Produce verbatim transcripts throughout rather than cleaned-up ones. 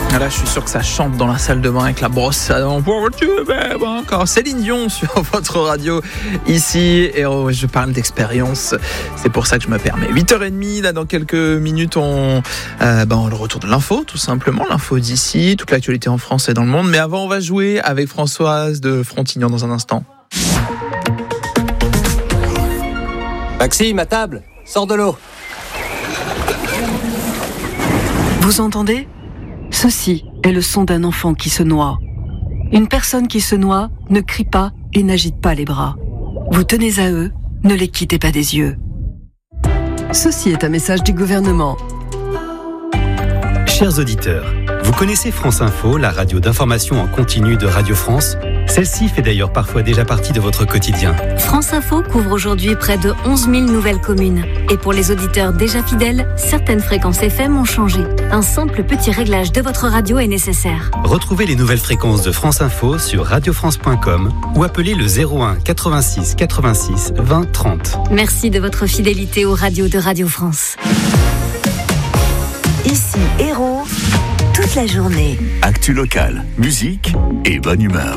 Là, je suis sûr que ça chante dans la salle de bain avec la brosse à dents. Encore Céline Dion sur votre radio ici. Et oh, je parle d'expérience. C'est pour ça que je me permets. huit heures trente, là, dans quelques minutes, on, euh, ben, le retour de l'info, tout simplement. L'info d'ici, toute l'actualité en France et dans le monde. Mais avant, on va jouer avec Françoise de Frontignan dans un instant. Maxime, à table, sors de l'eau. Vous entendez ? Ceci est le son d'un enfant qui se noie. Une personne qui se noie ne crie pas et n'agite pas les bras. Vous tenez à eux, ne les quittez pas des yeux. Ceci est un message du gouvernement. Chers auditeurs, vous connaissez France Info, la radio d'information en continu de Radio France ? Celle-ci fait d'ailleurs parfois déjà partie de votre quotidien. France Info couvre aujourd'hui près de onze mille nouvelles communes. Et pour les auditeurs déjà fidèles, certaines fréquences F M ont changé. Un simple petit réglage de votre radio est nécessaire. Retrouvez les nouvelles fréquences de France Info sur radio france point com ou appelez le zéro un quatre-vingt-six quatre-vingt-six vingt trente. Merci de votre fidélité aux radios de Radio France. Ici Héros, toute la journée. Actu locale, musique et bonne humeur.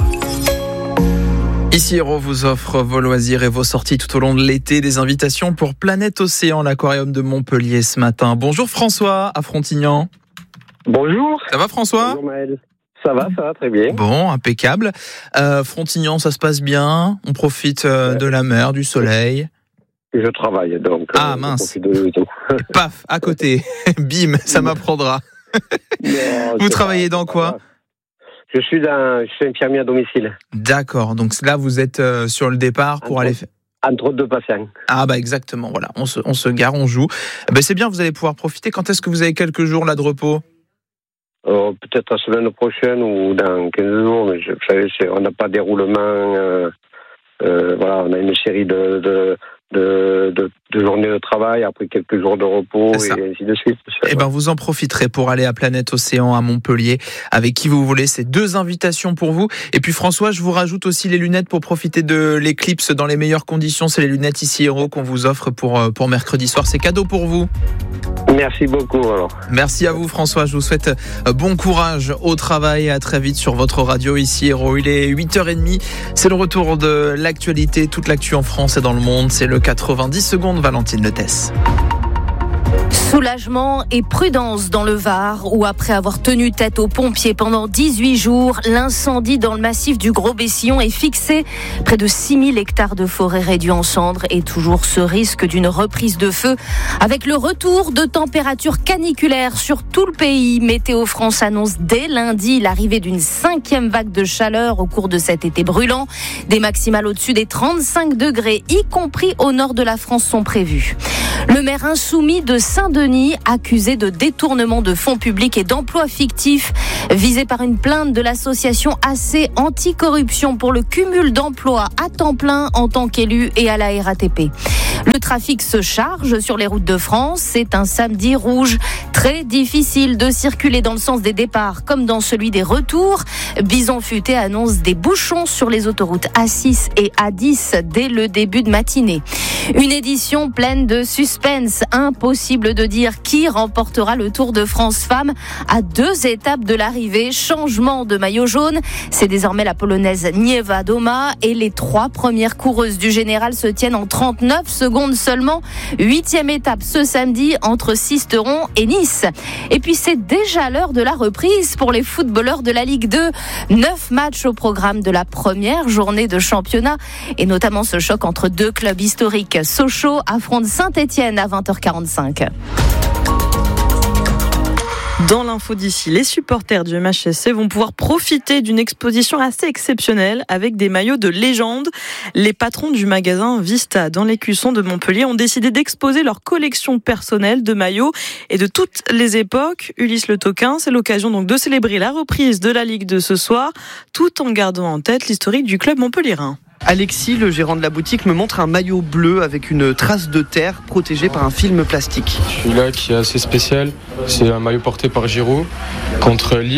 Ici Héros vous offre vos loisirs et vos sorties tout au long de l'été. Des invitations pour Planète Océan, l'aquarium de Montpellier ce matin. Bonjour François à Frontignan. Bonjour. Ça va François ? Bonjour Maël. Ça va, ça va très bien. Bon, impeccable. Euh, Frontignan, ça se passe bien ? On profite euh, ouais. de la mer, du soleil ? Je travaille donc. Ah euh, mince. De... Paf, à côté. Bim, ça m'apprendra. Non, vous travaillez pas, dans quoi ? Je suis, dans, je suis infirmier à domicile. D'accord, donc là vous êtes euh, sur le départ pour entre, aller faire... Entre deux patients. Ah bah exactement, voilà, on se, on se gare, on joue. Ben c'est bien, vous allez pouvoir profiter. Quand est-ce que vous avez quelques jours là de repos ? euh, Peut-être la semaine prochaine ou dans quinze jours, mais je, vous savez, c'est, on n'a pas de déroulement. Euh, euh, voilà, on a une série de... de De, de, de journées de travail, après quelques jours de repos et ainsi de suite. Eh ben, vous en profiterez pour aller à Planète Océan à Montpellier avec qui vous voulez. C'est deux invitations pour vous. Et puis François, je vous rajoute aussi les lunettes pour profiter de l'éclipse dans les meilleures conditions. C'est les lunettes ici Héros qu'on vous offre pour, pour mercredi soir. C'est cadeau pour vous. Merci beaucoup alors. Merci à vous François, je vous souhaite bon courage au travail et à très vite sur votre radio ici Héros. Il est huit heures trente, c'est le retour de l'actualité, toute l'actu en France et dans le monde. C'est le quatre-vingt-dix secondes, Valentine Letès. Soulagement et prudence dans le Var, où après avoir tenu tête aux pompiers pendant dix-huit jours, l'incendie dans le massif du Gros-Bessillon est fixé. Près de six mille hectares de forêt réduits en cendres et toujours ce risque d'une reprise de feu. Avec le retour de températures caniculaires sur tout le pays, Météo France annonce dès lundi l'arrivée d'une cinquième vague de chaleur au cours de cet été brûlant. Des maximales au-dessus des trente-cinq degrés, y compris au nord de la France, sont prévues. Le maire insoumis de Saint-Denis, accusé de détournement de fonds publics et d'emplois fictifs, visé par une plainte de l'association A C Anticorruption pour le cumul d'emplois à temps plein en tant qu'élu et à la R A T P. Le trafic se charge sur les routes de France. C'est un samedi rouge. Très difficile de circuler dans le sens des départs comme dans celui des retours. Bison Futé annonce des bouchons sur les autoroutes A six et A dix dès le début de matinée. Une édition pleine de suspense. Impossible de dire qui remportera le Tour de France Femmes à deux étapes de l'arrivée. Changement de maillot jaune. C'est désormais la Polonaise Nieva Doma et les trois premières coureuses du général se tiennent en trente-neuf secondes seulement. Huitième étape ce samedi entre Sisteron et Nice. Et puis c'est déjà l'heure de la reprise pour les footballeurs de la Ligue deux. Neuf matchs au programme de la première journée de championnat et notamment ce choc entre deux clubs historiques. Sochaux affronte Saint-Étienne à vingt heures quarante-cinq. Dans l'info d'ici, les supporters du M H S C vont pouvoir profiter d'une exposition assez exceptionnelle avec des maillots de légende. Les patrons du magasin Vista dans l'Écusson de Montpellier ont décidé d'exposer leur collection personnelle de maillots et de toutes les époques. Ulysse Le Toquin, c'est l'occasion donc de célébrer la reprise de la Ligue deux ce soir, tout en gardant en tête l'historique du club montpelliérain. Alexis, le gérant de la boutique, me montre un maillot bleu avec une trace de terre protégée par un film plastique. Celui-là qui est assez spécial, c'est un maillot porté par Giroud contre Lille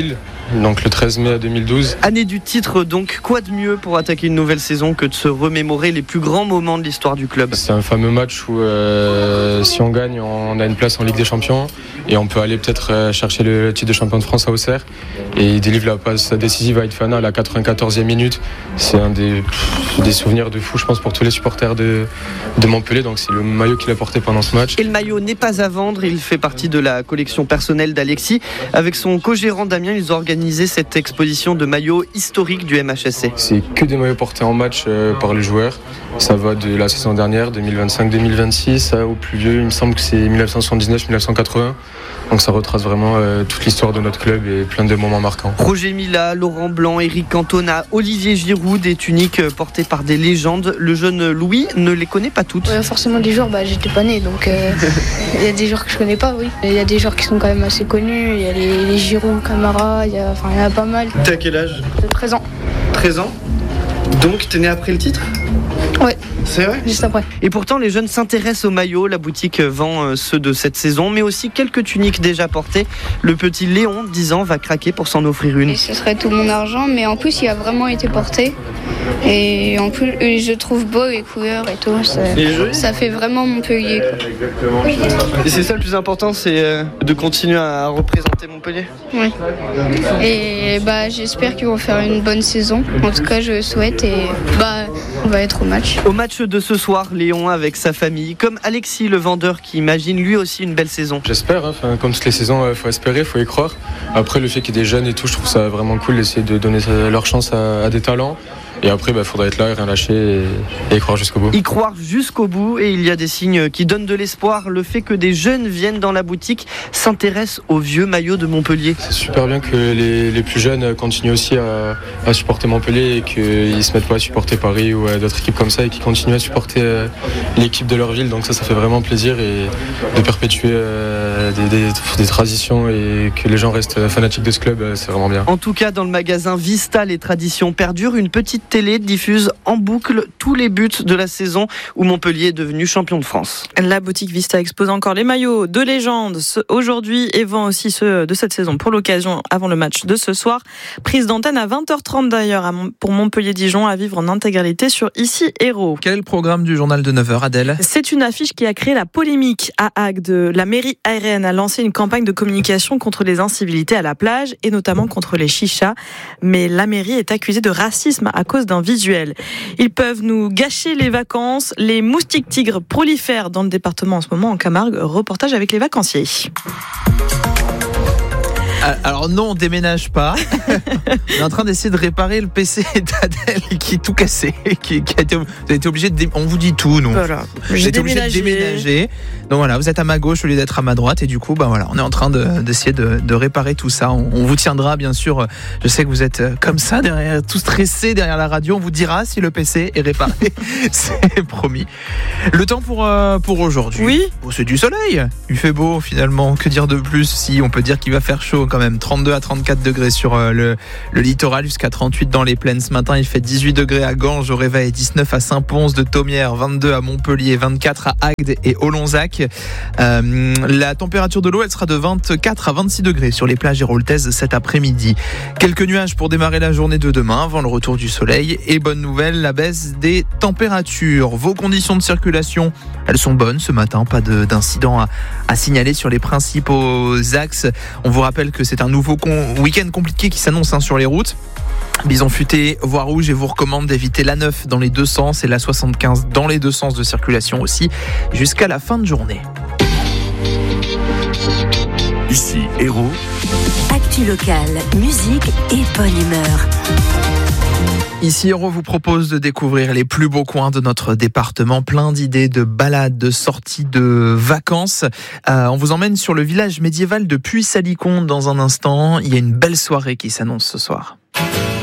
donc le treize mai deux mille douze. Année du titre, donc quoi de mieux pour attaquer une nouvelle saison que de se remémorer les plus grands moments de l'histoire du club? C'est un fameux match où euh, si on gagne, on a une place en Ligue des Champions et on peut aller peut-être euh, chercher le titre de champion de France à Auxerre. Et il délivre la passe décisive à Itfana à la quatre-vingt-quatorzième minute. C'est un des, pff, des souvenirs de fou, je pense, pour tous les supporters de, de Montpellier. Donc c'est le maillot qu'il a porté pendant ce match. Et le maillot n'est pas à vendre, il fait partie de la collection personnelle d'Alexis. Avec son co-gérant Damien, ils ont organisé cette exposition de maillots historiques du M H S C. C'est que des maillots portés en match euh, par les joueurs. Ça va de la saison dernière, deux mille vingt-cinq deux mille vingt-six, au plus vieux, il me semble que c'est dix-neuf cent soixante-dix-neuf dix-neuf cent quatre-vingts. Donc ça retrace vraiment euh, toute l'histoire de notre club et plein de moments marquants. Roger Mila, Laurent Blanc, Eric Cantona, Olivier Giroud, des tuniques portées par des légendes. Le jeune Louis ne les connaît pas toutes. Ouais, forcément des joueurs, bah, j'étais pas né, donc il euh, y a des joueurs que je connais pas, oui. Il y a des joueurs qui sont quand même assez connus, il y a les, les Giroud, Camara, il y, enfin, y en a pas mal. T'as à quel âge? treize ans. treize ans? Donc t'es né après le titre? Ouais. C'est vrai? Juste après. Et pourtant les jeunes s'intéressent aux maillots. La boutique vend ceux de cette saison, mais aussi quelques tuniques déjà portées. Le petit Léon, dix ans, va craquer pour s'en offrir une. Et ce serait tout mon argent, mais en plus il a vraiment été porté. Et en plus je trouve beau les couleurs et tout. Ça, ça fait vraiment Montpellier. Exactement. Et c'est ça le plus important, c'est de continuer à représenter Montpellier. Oui. Et bah j'espère qu'ils vont faire une bonne saison. En tout cas je le souhaite et bah on va être au match. Au match de ce soir, Léon avec sa famille, comme Alexis le vendeur qui imagine lui aussi une belle saison. J'espère, hein, comme toutes les saisons, il faut espérer, il faut y croire. Après le fait qu'il y ait des jeunes et tout, je trouve ça vraiment cool d'essayer de donner leur chance à, à des talents. Et après, il bah, faudra être là et rien lâcher et, et y croire jusqu'au bout. Y croire jusqu'au bout, et il y a des signes qui donnent de l'espoir. Le fait que des jeunes viennent dans la boutique s'intéressent aux vieux maillots de Montpellier. C'est super bien que les, les plus jeunes continuent aussi à, à supporter Montpellier et qu'ils ne se mettent pas à supporter Paris ou d'autres équipes comme ça et qu'ils continuent à supporter euh, l'équipe de leur ville. Donc ça, ça fait vraiment plaisir et de perpétuer euh, des, des, des traditions et que les gens restent fanatiques de ce club, c'est vraiment bien. En tout cas, dans le magasin Vista, les traditions perdurent. Une petite télé diffuse en boucle tous les buts de la saison où Montpellier est devenu champion de France. La boutique Vista expose encore les maillots de légende aujourd'hui et vend aussi ceux de cette saison pour l'occasion avant le match de ce soir. Prise d'antenne à vingt heures trente d'ailleurs pour Montpellier-Dijon à vivre en intégralité sur Ici Héros. Quel est le programme du journal de neuf heures, Adèle? C'est une affiche qui a créé la polémique à Agde. La mairie aérienne a lancé une campagne de communication contre les incivilités à la plage et notamment contre les chichas. Mais la mairie est accusée de racisme à cause d'un visuel. Ils peuvent nous gâcher les vacances. Les moustiques tigres prolifèrent dans le département en ce moment en Camargue. Reportage avec les vacanciers. Alors non, on déménage pas. On est en train d'essayer de réparer le P C d'Adèle qui est tout cassé, qui, qui a été, vous avez été obligé de, dé... on vous dit tout, nous. Voilà. J'ai été obligé de déménager. Donc voilà, vous êtes à ma gauche au lieu d'être à ma droite, et du coup, bah voilà, on est en train de, d'essayer de, de réparer tout ça. On, on vous tiendra, bien sûr. Je sais que vous êtes comme ça, derrière, tout stressé derrière la radio. On vous dira si le P C est réparé. C'est promis. Le temps pour euh, pour aujourd'hui. Oui. Oh, c'est du soleil. Il fait beau finalement. Que dire de plus? Si on peut dire qu'il va faire chaud quand même. trente-deux à trente-quatre degrés sur euh, le, le littoral, jusqu'à trente-huit dans les plaines. Ce matin, il fait dix-huit degrés à Ganges au réveil, dix-neuf à Saint-Pons de Thomières, vingt-deux à Montpellier, vingt-quatre à Agde et Olonzac. Euh, la température de l'eau, elle sera de vingt-quatre à vingt-six degrés sur les plages héroltaises cet après-midi. Quelques nuages pour démarrer la journée de demain avant le retour du soleil. Et bonne nouvelle, la baisse des températures. Vos conditions de circulation, elles sont bonnes ce matin. Pas de, d'incident à, à signaler sur les principaux axes. On vous rappelle que c'est un nouveau con- week-end compliqué qui s'annonce hein, sur les routes. Bison futé, voie rouge, et vous recommande d'éviter l'A neuf dans les deux sens et l'A soixante-quinze dans les deux sens de circulation aussi jusqu'à la fin de journée. Ici Héros. Actu locale, musique et bonne humeur. Ici Héros vous propose de découvrir les plus beaux coins de notre département, plein d'idées de balades, de sorties, de vacances. Euh, on vous emmène sur le village médiéval de Puy-Saliconde dans un instant. Il y a une belle soirée qui s'annonce ce soir.